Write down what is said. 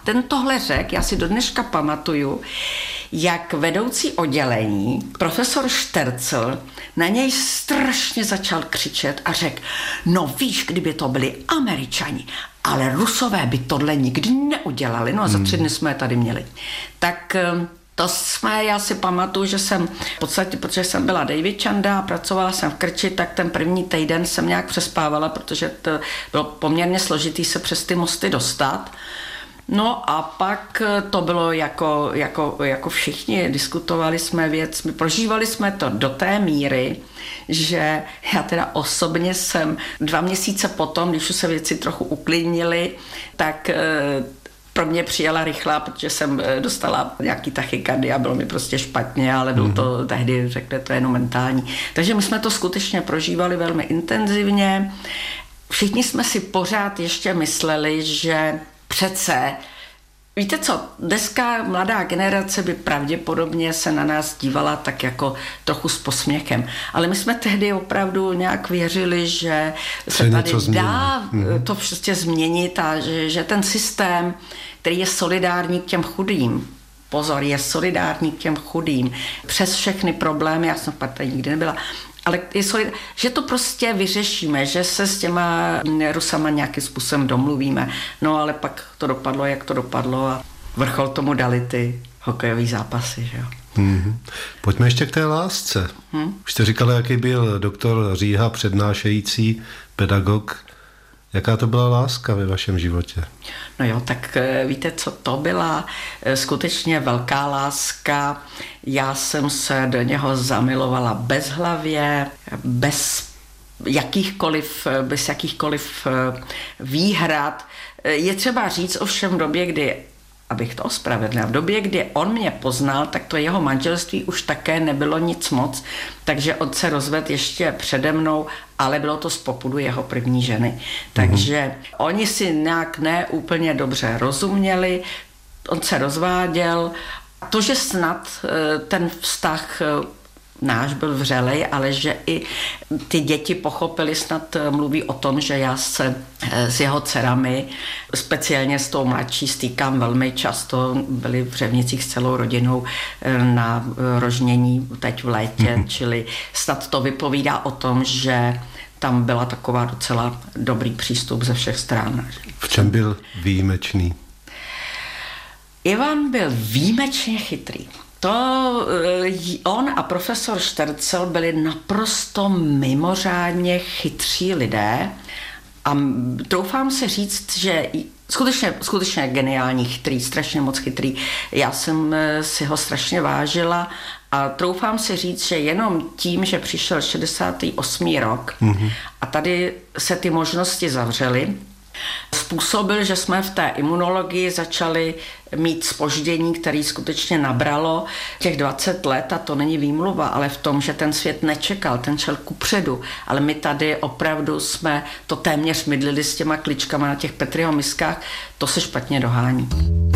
ten tohle řekl, já si do dneška pamatuju, jak vedoucí oddělení, profesor Štercl, na něj strašně začal křičet a řekl, no víš, kdyby to byli Američani, ale Rusové by tohle nikdy neudělali. No a za 3 dny jsme je tady měli. Tak já si pamatuju, že jsem v podstatě, protože jsem byla Davidčanda a pracovala jsem v Krči, tak ten první týden jsem nějak přespávala, protože to bylo poměrně složitý se přes ty mosty dostat. No a pak to bylo jako všichni, diskutovali jsme věc, prožívali jsme to do té míry, že já teda osobně jsem 2 měsíce potom, když už se věci trochu uklidnily, tak pro mě přijela rychlá, protože jsem dostala nějaký tachykardy a bylo mi prostě špatně, ale bylo to tehdy, řekne, to je jenom mentální. Takže my jsme to skutečně prožívali velmi intenzivně. Všichni jsme si pořád ještě mysleli, že přece, víte co, dneska mladá generace by pravděpodobně se na nás dívala tak jako trochu s posměchem, ale my jsme tehdy opravdu nějak věřili, že se tady dá to prostě změnit a že ten systém, který je solidární k těm chudým, pozor, je solidární k těm chudým, přes všechny problémy, já jsem tady nikdy nebyla, ale že to prostě vyřešíme, že se s těma Rusama nějakým způsobem domluvíme. No ale pak to dopadlo, jak to dopadlo a vrchol tomu dali ty hokejové zápasy, že jo. Pojďme ještě k té lásce. Už jste říkala, jaký byl doktor Říha, přednášející pedagog. Jaká to byla láska ve vašem životě? No jo, tak víte, co to byla skutečně velká láska. Já jsem se do něho zamilovala bezhlavě, bez jakýchkoliv výhrad. Je třeba říct ovšem v době, kdy, abych to ospravedlnila, v době, kdy on mě poznal, tak to jeho manželství už také nebylo nic moc, takže on se rozvedl ještě přede mnou, ale bylo to z popudu jeho první ženy. Takže oni si nějak neúplně dobře rozuměli, on se rozváděl. To, že snad ten vztah náš byl vřelej, ale že i ty děti pochopili, snad mluví o tom, že já se s jeho dcerami, speciálně s tou mladší, stýkám velmi často, byli v Řevnicích s celou rodinou na rožnění teď v létě, čili snad to vypovídá o tom, že tam byla taková docela dobrý přístup ze všech stran. V čem byl výjimečný? Ivan byl výjimečně chytrý. On a profesor Štercl byli naprosto mimořádně chytří lidé a troufám se říct, že skutečně geniální, chytrý, strašně moc chytrý. Já jsem si ho strašně vážila a troufám si říct, že jenom tím, že přišel 68. rok a tady se ty možnosti zavřely, způsobil, že jsme v té imunologii začali mít zpoždění, který skutečně nabralo těch 20 let, a to není výmluva, ale v tom, že ten svět nečekal, ten šel kupředu, ale my tady opravdu jsme to téměř mydlili s těma kličkama na těch Petriho miskách, to se špatně dohání.